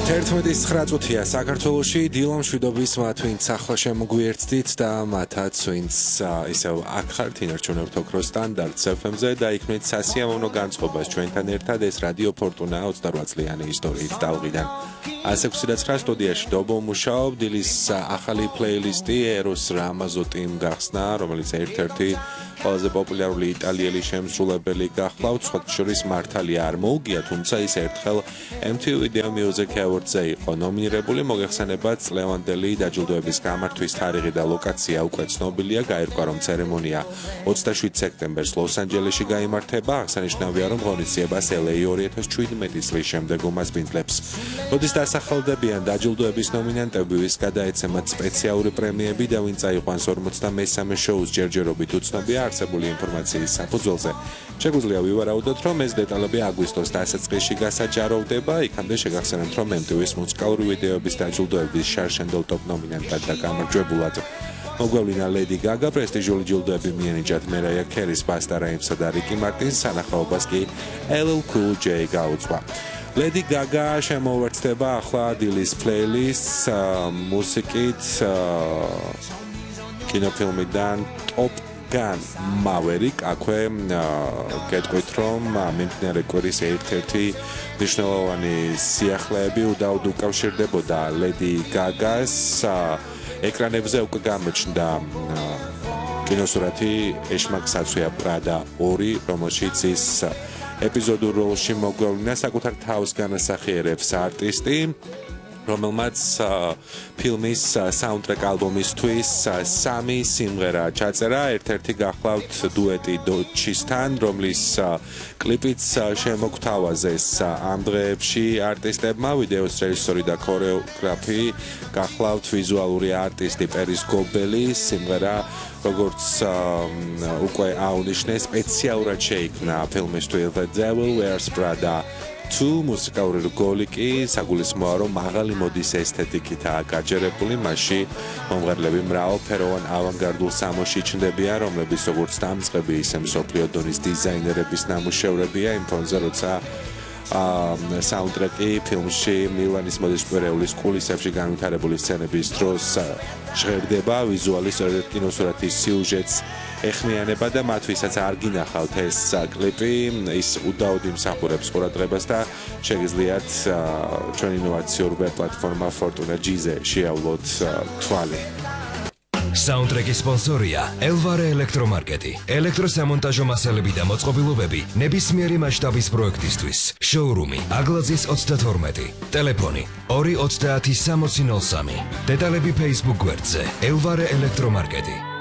11:09 საქართველოში დილამ შვიდობის მათ ვინც ახლა შემოგვიერთდით და მათაც ვინც ისევ აქ ხართ ინარჩუნებთ ოქროს სტანდარტს FM-ზე და იქნებით სასიამოვნო განწყობას ჩვენთან ერთად ეს რადიო ფორტუნა 28 წლიანი ისტორიით ტალღიდან 169 სტუდიაში დობო მუშაობ დილის ახალი პლეილისტი ეროს რამაზოტიმ გახსნა რომელიც ერთ-ერთი ყველაზე პოპულარული იტალიელი შემსრულებელი გახლავთ სხვა შორის მართალი არ მოუგია თუმცა ის ერთხელ MTV Video Music Awards-ზე იყო ნომინირებული მოგეხსენებათ წლევანდელი დაჯილდოების გამართვის თარიღი და ლოკაცია უკვე ცნობილია გაირკვა რომ ცერემონია 27 სექტემბერს ლოს-ანჯელესში გაიმართება აღსანიშნავია რომ ღონისძიებას LA 2017 წლის შემდეგ უმასპინძლებს როდის დასახელდებიან დაჯილდოების ნომინანტები ვის გადაეცემათ სპეციალური პრემიები და ვინ წაიყვანს 43 შოუს ჯერჯერობით უცნობია არსებული ინფორმაციის საფუძველზე შეგვიძლია ვივარაუდოთ რომ ეს დეტალები აგვისტოს დასაწყისში გასაჯაროვდება იქამდე შეგახსენებთ რომ MTV-ის მუსიკალური ვიდეოების დაჯილდოების შარშანდელ ტოპ ნომინანტად და გამარჯვებულად მოგვევლინა ლედი გაგა პრესტიჟული ჯილდოები მიენიჭათ მერაია კერის ბასტა რაიმსა და რიკი მარტინს სანახაობას კი LL Cool J გაუძღვა ლედი გაგა შემოვერთდება ახლა დილის პლეილისტს მუსიკით კინოფილმიდან Top Gun Maverick აქვე გეტყვით რომ მიმდინარე კვირის ერთ-ერთი მნიშვნელოვანი სიახლეები უდაოდ უკავშირდებოდა ლედი გაგას ეკრანებზე უკვე გამოჩნდა კინოსურათი ეშმაკ საცვია პრადა 2 რომელშიც ის ეპიზოდურ როლში მოგვევლინა საკუთარ თავს განასახიერებს არტისტი რომელმაც ფილმის საუნდტრეკ ალბომისთვის სამი სიმღერა ჩაწერა ერთ-ერთი გახლავთ დუეტი დოჩისთან რომლის კლიპიც შემოგთავაზეს ამ დღეებში არტისტებმა ვიდეოს რეჟისორი და ქორეოგრაფი გახლავთ ვიზუალური არტისტი პერის გობელი სიმღერა როგორც უკვე აუნიშნეს სპეციალურად შეიქმნა ფილმისთვის The Devil Wears Prada 2 მუსიკალური რგოლი კი საგულისხმოა რომ მაღალი მოდის ესთეტიკითაა გაჯერებული მასში მომღერლები მრავალფეროვან ავანგარდულ სამოში ჩნდებიან რომლებიც როგორც დამწყები ისე მსოფლიო დონის დიზაინერების ნამუშევრებია იმ ფონზე როცა საუნდტრეკი ფილმში მილანის მოდის კვირეულის კულისებში განვითარებული სცენების დროს ჟღერდება ვიზუალის კინოსურათის სიუჟეტს ეხმიანება და მათვისაც არ გინახავთ ეს კლიპი ის უდაოდ იმსახურებს ყურადღებას და შეგიძლიათ ჩვენი ინოვაციურ პლატფორმა Fortuna G-ზე შეავლოთ თვალი საუნდტრეკის სპონსორია ელვარე ელექტრომარკეტი ელექტროსამონტაჟო მასალები და მოწყობილობები ნებისმიერი მასშტაბის პროექტისთვის შოურუმი აგლაძის 32 ტელეფონი 230 6003 დეტალები Facebook გვერდზე ელვარე ელექტრომარკეტი